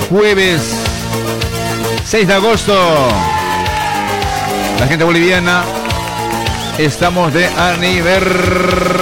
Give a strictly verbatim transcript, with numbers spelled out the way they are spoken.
jueves seis de agosto. La gente boliviana, estamos de aniversario.